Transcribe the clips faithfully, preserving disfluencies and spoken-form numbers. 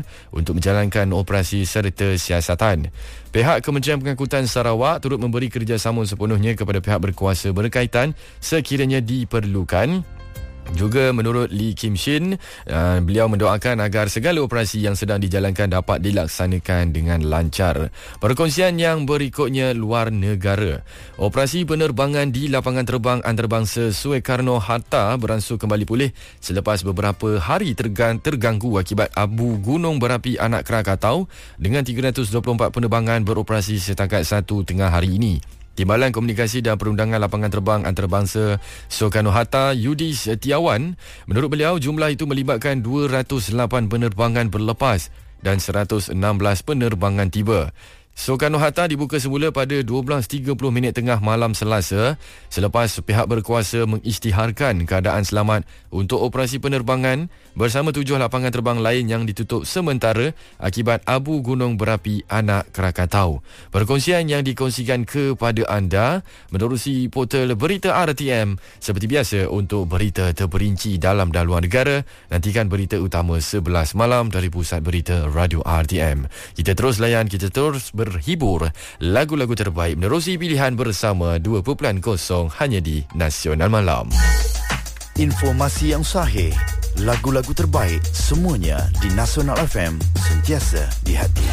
untuk menjalankan operasi serta siasatan. Pihak Kementerian Pengangkutan Sarawak turut memberi kerjasama sepenuhnya kepada pihak berkuasa berkaitan sekiranya diperlukan. Juga menurut Lee Kim Shin, uh, beliau mendoakan agar segala operasi yang sedang dijalankan dapat dilaksanakan dengan lancar. Perkongsian yang berikutnya luar negara. Operasi penerbangan di lapangan terbang antarabangsa Soekarno-Hatta beransur kembali pulih selepas beberapa hari tergang- terganggu akibat abu gunung berapi anak Krakatau dengan tiga ratus dua puluh empat penerbangan beroperasi setakat satu tengah hari ini. Timbalan Komunikasi dan Perundangan Lapangan Terbang Antarabangsa Soekarno-Hatta, Yudi Setiawan, menurut beliau jumlah itu melibatkan dua ratus lapan penerbangan berlepas dan seratus enam belas penerbangan tiba. Soekarno-Hatta dibuka semula pada dua belas tiga puluh minit tengah malam Selasa selepas pihak berkuasa mengisytiharkan keadaan selamat untuk operasi penerbangan bersama tujuh lapangan terbang lain yang ditutup sementara akibat abu gunung berapi anak Krakatau. Perkongsian yang dikongsikan kepada anda menerusi portal berita R T M. Seperti biasa, untuk berita terperinci dalam dan luar negara, nantikan berita utama sebelas malam dari Pusat Berita Radio R T M. Kita terus layan, kita terus berhibur. Lagu-lagu terbaik menerusi pilihan bersama dua titik kosong hanya di Nasional Malam. Informasi yang sahih, lagu-lagu terbaik, semuanya di Nasional F M, sentiasa di hati.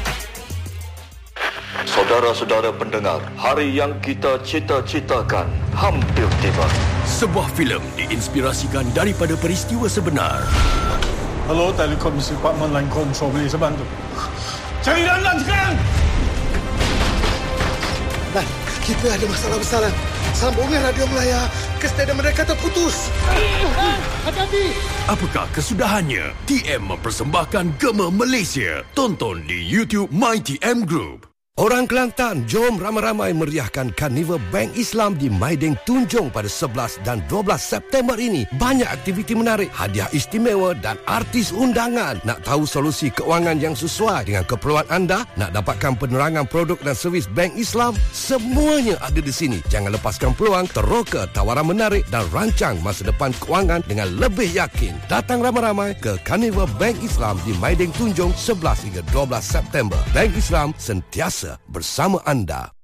Saudara-saudara pendengar, hari yang kita cita-citakan hampir tiba. Sebuah filem diinspirasikan daripada peristiwa sebenar. Hello, Telekom Department Line Control, boleh saya bantu? Cari Lanlan sekarang! Lan, kita ada masalah besar, Lan. Sambungan radio Melaya ke stadium mereka terputus. Hati-hati! Apakah kesudahannya? T M mempersembahkan Gema Malaysia. Tonton di YouTube My T M Group. Orang Kelantan, jom ramai-ramai meriahkan Karnival Bank Islam di Maiding Tunjung pada sebelas dan dua belas September ini. Banyak aktiviti menarik, hadiah istimewa dan artis undangan. Nak tahu solusi keuangan yang sesuai dengan keperluan anda? Nak dapatkan penerangan produk dan servis Bank Islam? Semuanya ada di sini. Jangan lepaskan peluang, teroka tawaran menarik dan rancang masa depan keuangan dengan lebih yakin. Datang ramai-ramai ke Karnival Bank Islam di Maiding Tunjung sebelas hingga dua belas September. Bank Islam sentiasa bersama anda.